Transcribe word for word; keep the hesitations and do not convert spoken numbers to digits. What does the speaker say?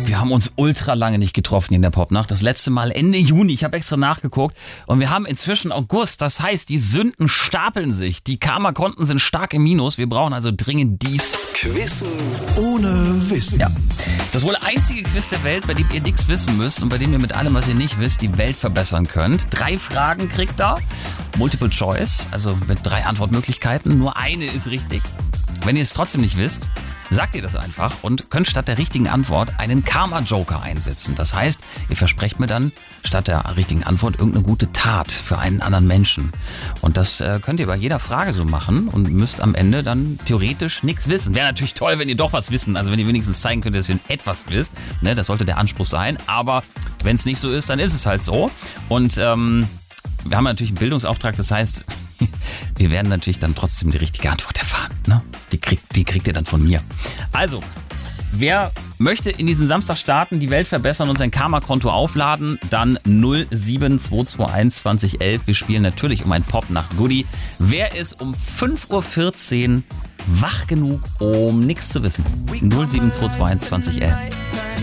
Wir haben uns ultra lange nicht getroffen in der Popnacht. Das letzte Mal Ende Juni. Ich habe extra nachgeguckt. Und wir haben inzwischen August. Das heißt, die Sünden stapeln sich. Die Karma-Konten sind stark im Minus. Wir brauchen also dringend dies. Quizzen ohne Wissen. Ja. Das wohl einzige Quiz der Welt, bei dem ihr nichts wissen müsst und bei dem ihr mit allem, was ihr nicht wisst, die Welt verbessern könnt. Drei Fragen kriegt ihr. Multiple Choice, also mit drei Antwortmöglichkeiten. Nur eine ist richtig. Wenn ihr es trotzdem nicht wisst, sagt ihr das einfach und könnt statt der richtigen Antwort einen Karma-Joker einsetzen. Das heißt, ihr versprecht mir dann statt der richtigen Antwort irgendeine gute Tat für einen anderen Menschen. Und das äh, könnt ihr bei jeder Frage so machen und müsst am Ende dann theoretisch nichts wissen. Wäre natürlich toll, wenn ihr doch was wissen. Also wenn ihr wenigstens zeigen könnt, dass ihr etwas wisst. Ne, das sollte der Anspruch sein. Aber wenn es nicht so ist, dann ist es halt so. Und ähm, wir haben natürlich einen Bildungsauftrag. Das heißt, wir werden natürlich dann trotzdem die richtige Antwort erfahren. Ne? Die, kriegt, die kriegt ihr dann von mir. Also, wer möchte in diesen Samstag starten, die Welt verbessern und sein Karma-Konto aufladen, dann null sieben zwei zwei eins zwanzig elf. Wir spielen natürlich um ein Popnacht-Goodie. Wer ist um fünf Uhr vierzehn wach genug, um nichts zu wissen? null sieben zwei zwei eins zwanzig elf.